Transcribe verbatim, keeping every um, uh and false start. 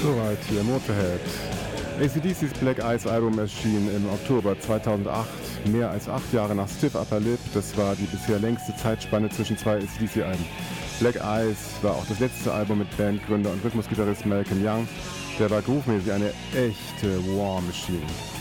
Soweit hier Motorhead. A C D C's Black Ice Album erschien im Oktober zweitausendacht, mehr als acht Jahre nach Stiff Upper Lip. Das war die bisher längste Zeitspanne zwischen zwei A C D C-Alben. Black Ice war auch das letzte Album mit Bandgründer und Rhythmusgitarrist Malcolm Young. Der war groove-mäßig eine echte War Machine.